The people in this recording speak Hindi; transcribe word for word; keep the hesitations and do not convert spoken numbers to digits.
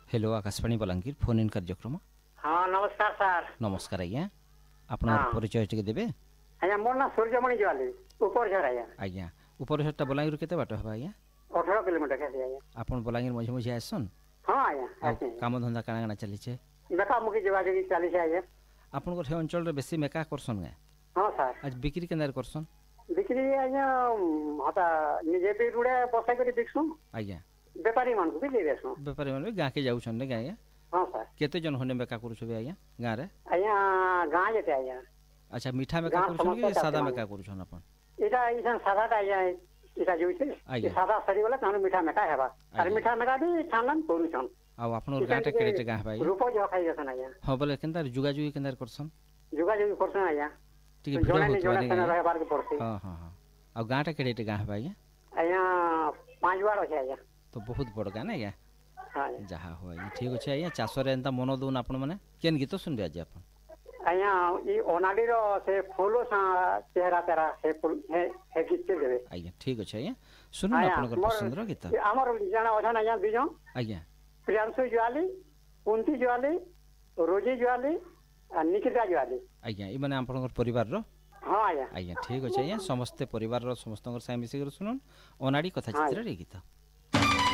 Hello Akashvani Balangir phone in कार्यक्रम। हाँ नमस्कार सर। नमस्कार आज्ञा आपण हाँ। परिचय टिके देबे। आज्ञा मोर ना सूर्यमणि ज्वाली ऊपर झर आज्ञा। आज्ञा ऊपर झरटा बलांगीर केते बाट हबा आज्ञा? अठारह किलोमीटर के आज्ञा। आपण बलांगीर मझे मझे आसन? हाँ आज्ञा आ आसी। काम धंधा काना काना चली छे? बेका मुकी जवा जगी चली छे आज्ञा। आपण को हे अंचल रे बेसी मेका करसन गे? हाँ सर। आज बिक्री केंदार करसन? बिक्री आज्ञा हता निजे भी रुड़े बसा करी बिकसु। आज्ञा व्यापारी मान को भी ले बेसु। व्यापारी मन गां के जाउ छन ने गाया? हाँ सर। केते जन होने मेका करू छबे आज्ञा गां रे? आज्ञा गां जेते आज्ञा। अच्छा मीठा मेका गां करू छन समस्या कि सादा ताते मेका करू छन अपन? इटा इसन सादा ता आज्ञा इटा जोइसे। आज्ञा। सादा सरी वाला तानु मीठा मेका हेबा। अरे आज्ञा। मीठा मेका भी ठानन करू छन। आ आपण गां टे केते गां भाई? रूपो जो खाई जसन आज्ञा। हां बोले केंदार जुगा जुगी केंदार करसन? जुगा जुगी करसन आज्ञा। टिके भिड़ जोने होत जोने बानी सने गां? रहबार के पड़सी। हां हां हां आ गां टे केते गां भाई? आज्ञा पांच बार अछि आज्ञा। तो बहुत बड़ गां ने गां? हाँ जहा हो आज्ञा ठीक अछि आज्ञा चाष रे एंता मन दोन आपण माने केन गीत सुनबे आज आपण? आज्ञा ई ओनाडी रो से फूलो सा चेहरा तेरा हे फूल हे हे गीत के देबे। आज्ञा ठीक अछि आज्ञा सुनु ना आपनकर पसंद रो गीत। हमर जाना ओछन आज्ञा दुजो आज्ञा प्रियांशु ज्वाली, कुंती ज्वाली, रोजी ज्वाली आ निकिता ज्वाली। आज्ञा ई माने आपनकर परिवार रो? हाँ आज्ञा। आज्ञा ठीक अछि आज्ञा समस्त परिवार रो समस्तकर साइ मिसी कर सुनन ओनाडी कथा चित्र रे गीत।